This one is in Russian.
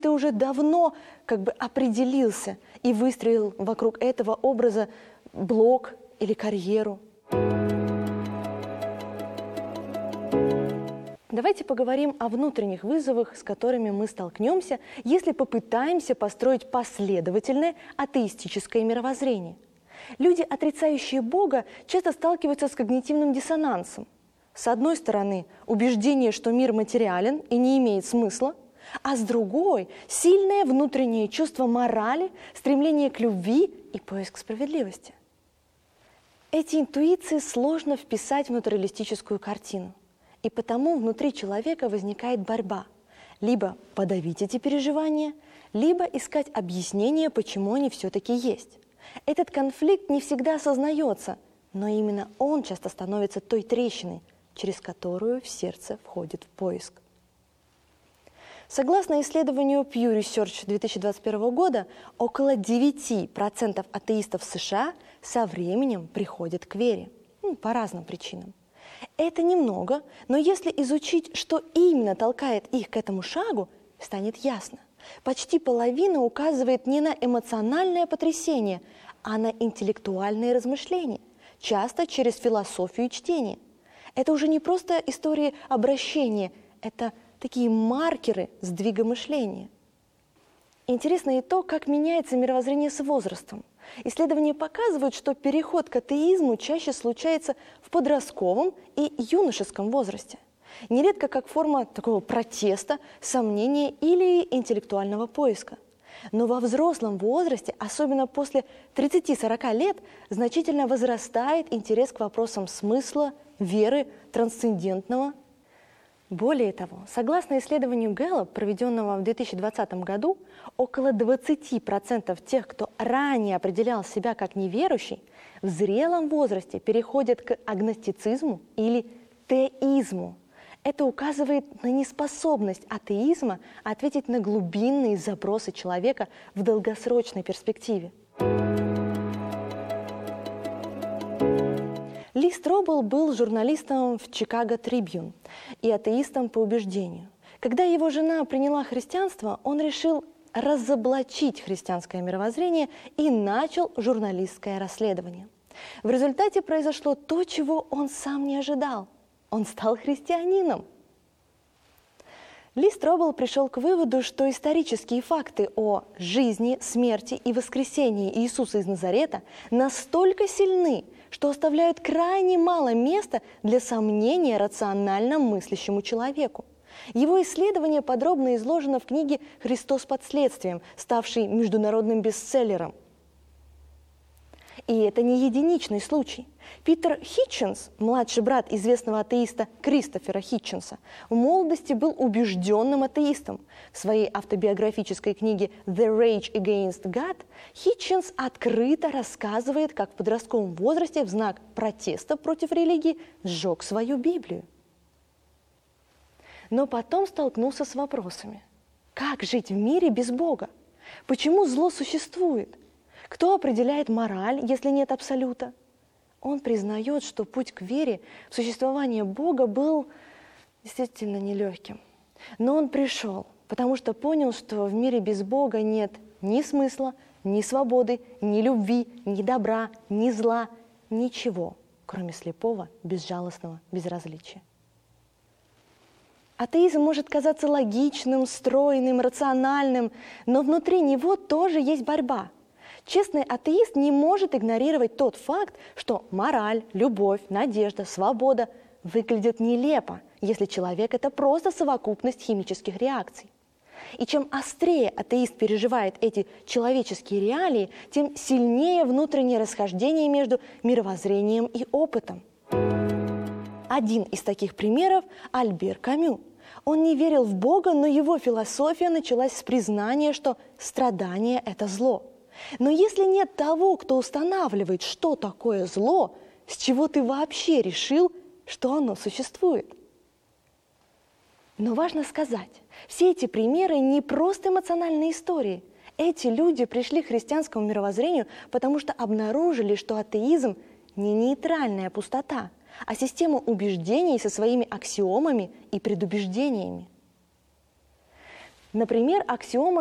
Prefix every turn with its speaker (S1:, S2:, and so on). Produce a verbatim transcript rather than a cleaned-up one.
S1: ты уже давно как бы определился и выстроил вокруг этого образа блог или карьеру. Давайте поговорим о внутренних вызовах, с которыми мы столкнемся, если попытаемся построить последовательное атеистическое мировоззрение. Люди, отрицающие Бога, часто сталкиваются с когнитивным диссонансом. С одной стороны, убеждение, что мир материален и не имеет смысла, а с другой – сильное внутреннее чувство морали, стремление к любви и поиск справедливости. Эти интуиции сложно вписать в натуралистическую картину. И потому внутри человека возникает борьба. Либо подавить эти переживания, либо искать объяснение, почему они все-таки есть. Этот конфликт не всегда осознается, но именно он часто становится той трещиной, через которую в сердце входит в поиск. Согласно исследованию Pew Research две тысячи двадцать первого года, около девять процентов атеистов в США со временем приходят к вере. Ну, по разным причинам. Это немного, но если изучить, что именно толкает их к этому шагу, станет ясно. Почти половина указывает не на эмоциональное потрясение, а на интеллектуальные размышления, часто через философию и чтение. Это уже не просто истории обращения, это такие маркеры сдвига мышления. Интересно и то, как меняется мировоззрение с возрастом. Исследования показывают, что переход к атеизму чаще случается в подростковом и юношеском возрасте. Нередко как форма такого протеста, сомнения или интеллектуального поиска. Но во взрослом возрасте, особенно после тридцати-сорока лет, значительно возрастает интерес к вопросам смысла, веры, трансцендентного. Более того, согласно исследованию Gallup, проведенного в две тысячи двадцатом году, около двадцати процентов тех, кто ранее определял себя как неверующий, в зрелом возрасте переходят к агностицизму или теизму. Это указывает на неспособность атеизма ответить на глубинные запросы человека в долгосрочной перспективе. Ли Стробл был журналистом в Chicago Tribune и атеистом по убеждению. Когда его жена приняла христианство, он решил разоблачить христианское мировоззрение и начал журналистское расследование. В результате произошло то, чего он сам не ожидал. Он стал христианином. Ли Стробл пришел к выводу, что исторические факты о жизни, смерти и воскресении Иисуса из Назарета настолько сильны, что оставляют крайне мало места для сомнения рационально мыслящему человеку. Его исследование подробно изложено в книге «Христос под следствием», ставшей международным бестселлером. И это не единичный случай. Питер Хитченс, младший брат известного атеиста Кристофера Хитченса, в молодости был убежденным атеистом. В своей автобиографической книге «The Rage Against God» Хитченс открыто рассказывает, как в подростковом возрасте в знак протеста против религии сжег свою Библию. Но потом столкнулся с вопросами. Как жить в мире без Бога? Почему зло существует? Кто определяет мораль, если нет абсолюта? Он признает, что путь к вере в существование Бога был действительно нелегким. Но он пришел, потому что понял, что в мире без Бога нет ни смысла, ни свободы, ни любви, ни добра, ни зла, ничего, кроме слепого, безжалостного безразличия. Атеизм может казаться логичным, стройным, рациональным, но внутри него тоже есть борьба. Честный атеист не может игнорировать тот факт, что мораль, любовь, надежда, свобода выглядят нелепо, если человек – это просто совокупность химических реакций. И чем острее атеист переживает эти человеческие реалии, тем сильнее внутреннее расхождение между мировоззрением и опытом. Один из таких примеров – Альбер Камю. Он не верил в Бога, но его философия началась с признания, что страдание – это зло. Но если нет того, кто устанавливает, что такое зло, с чего ты вообще решил, что оно существует? Но важно сказать, все эти примеры не просто эмоциональные истории. Эти люди пришли к христианскому мировоззрению, потому что обнаружили, что атеизм не нейтральная пустота, а система убеждений со своими аксиомами и предубеждениями. Например, аксиома